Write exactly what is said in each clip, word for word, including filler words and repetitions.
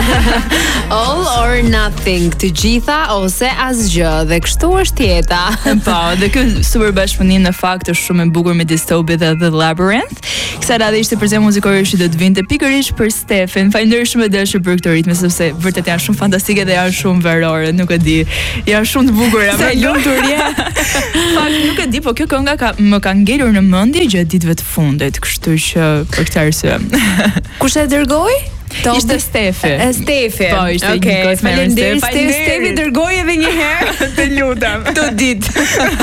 All or nothing, të gjitha ose asgjë, dhe kështu është jeta. Po, dhe ky super bashkëpunim në fakt është shumë e bukur me Disturbed dhe The Labyrinth. Kësa radhë ishte përse muzikore që do të vinte pikërisht për Stefin. Faleminderit shumë e dashur për këtë ritme, sepse vërtet janë shumë fantastike dhe janë shumë verore, nuk e di. Janë shumë të bukura. Sa lumtur je. Fakt nuk e di, po kjo kënga ka më ka ngelur në mendje gjatë ditëve të fundit, kështu që për këtë arsye. Kush e dërgoi? Ishte Stefi. E Stefi. Po, ishte okay. një kohë. Faleminderit Stefi, Stefi dërgoi edhe një herë. Të lutem. Të ditë.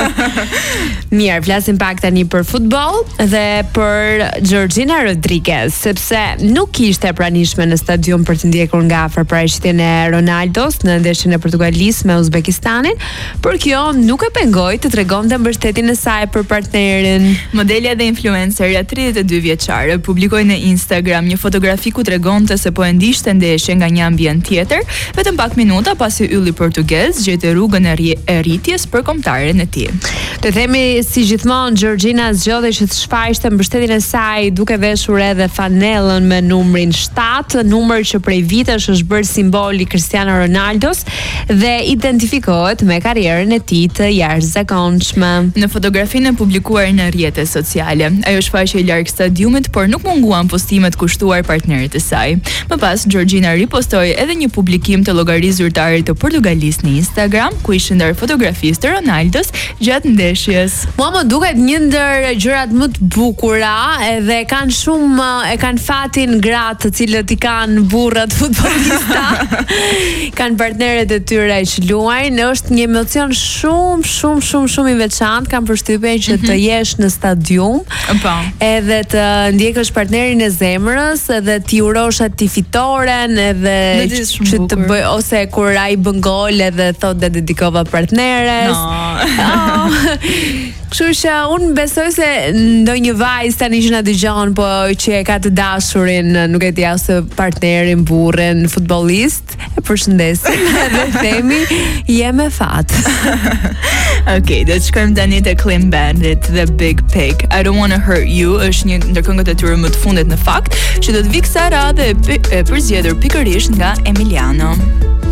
Mirë, flasim pak tani për futboll dhe për Georgina Rodriguez, sepse nuk kishte pranishme në stadium për të ndjekur nga afër paraqitjen e Ronaldos në ndeshjen e Portugalisë me Uzbekistanin, por kjo nuk e pengoi të tregonte mbështetjen e saj për partnerin. Modelja dhe influencerja tridhjetë e dy vjeçare publikoi në Instagram një fotografi ku tregonte se po e ndiqte ndeshjen nga një ambient tjetër, vetëm pak minuta pasi ylli portugez gjeti rrugën e, e rritjes për kombëtaren e tij. Të themi si gjithmonë Georgina zgjodhi që të shfaqte mbështetjen e saj duke veshur edhe fanellën me numrin shtatë, numër që prej vitesh është bërë simbol i Cristiano Ronaldos dhe identifikohet me karrierën e tij të jashtëzakonshme. Në fotografinë e publikuar në rrjetet sociale, ajo shfaqej larg stadiumit, por nuk munguan postimet kushtuar partnerit të saj. Më pas, Georgina ripostoi edhe një publikim të llogarisë zyrtare të Portugalisë në Instagram, ku ishin ndar fotografisë të Ronaldos gjatë ndeshjes. Mua më duket një ndër gjërat më të bukura, edhe kanë shumë e kanë fatin gratë të cilët i kanë burrat futbollista. Kanë partnerët e tyre që luajnë, është një emocion shumë shumë shumë shumë i veçantë, kam përshtypjen që të jesh në stadium, po, edhe të ndjekësh partnerin e zemrës, edhe ti urosh aty fitoren, edhe që të bëj, ose kur ai bën gol edhe thot dhe dedikova partneres. No. Oh. Kështu që unë besoj se ndonjë vajzë tani që na dëgjon, po që e ka të dashurin, nuk e di ose partnerin, burrin, futbollist, e përshëndesim dhe themi je me fat. Okej, do të shkojmë tani te Clean Bandit, The Big Pig. I Don't Wanna Hurt You është një ndër këngët e tyre më të fundit në fakt, që do të vi kësaj radhe e përzgjedhur pikërisht nga Emiliano.